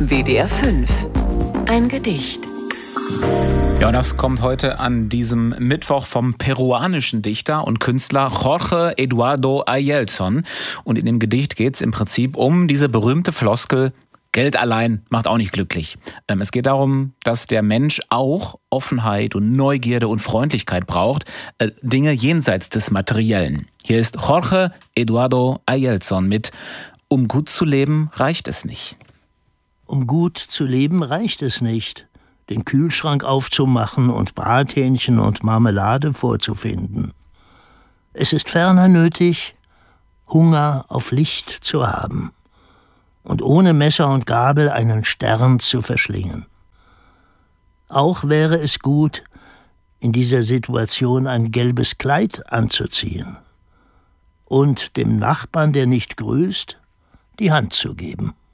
WDR 5. Ein Gedicht. Ja, und das kommt heute an diesem Mittwoch vom peruanischen Dichter und Künstler Jorge Eduardo Ayelson. Und in dem Gedicht geht es im Prinzip um diese berühmte Floskel: Geld allein macht auch nicht glücklich. Es geht darum, dass der Mensch auch Offenheit und Neugierde und Freundlichkeit braucht. Dinge jenseits des Materiellen. Hier ist Jorge Eduardo Ayelson mit: Um gut zu leben, reicht es nicht. Um gut zu leben, reicht es nicht, den Kühlschrank aufzumachen und Brathähnchen und Marmelade vorzufinden. Es ist ferner nötig, Hunger auf Licht zu haben und ohne Messer und Gabel einen Stern zu verschlingen. Auch wäre es gut, in dieser Situation ein gelbes Kleid anzuziehen und dem Nachbarn, der nicht grüßt, die Hand zu geben.